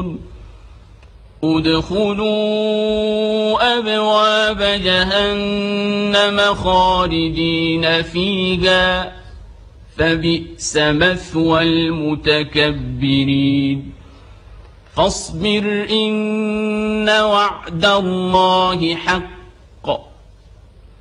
يعملون ادخلوا أبواب جهنم خالدين فيها فبئس مثوى المتكبرين فاصبر إن وعد الله حق